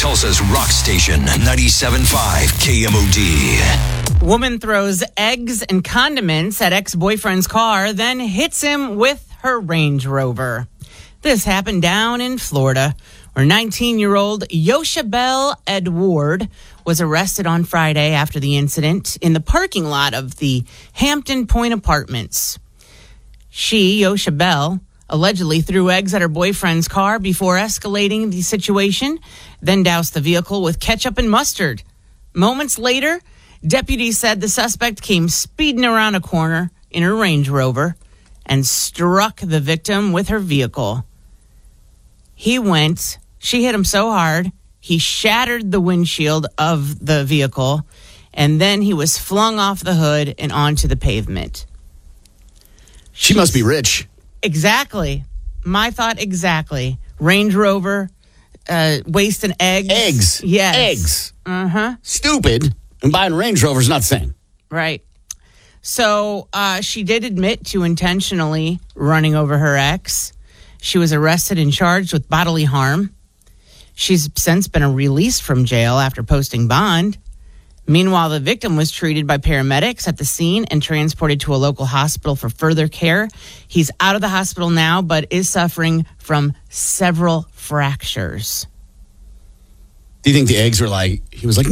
Tulsa's rock station, 97.5 KMOD. Woman throws eggs and condiments at ex-boyfriend's car, then hits him with her Range Rover. This happened down in Florida, where 19-year-old Yoshabel Edward was arrested on Friday after the incident in the parking lot of the Hampton Point Apartments. She, Yoshabel, allegedly threw eggs at her boyfriend's car before escalating the situation, then doused the vehicle with ketchup and mustard. Moments later, deputies said the suspect came speeding around a corner in her Range Rover and struck the victim with her vehicle. She hit him so hard, he shattered the windshield of the vehicle, and then he was flung off the hood and onto the pavement. She must be rich. Exactly. My thought exactly. Range Rover, wasting eggs. Eggs. Yes. Eggs. Uh-huh. Stupid. And buying a Range Rover is not the same. Right. So she did admit to intentionally running over her ex. She was arrested and charged with bodily harm. She's since been released from jail after posting bond. Meanwhile, the victim was treated by paramedics at the scene and transported to a local hospital for further care. He's out of the hospital now, but is suffering from several fractures. Do you think the eggs were he was like,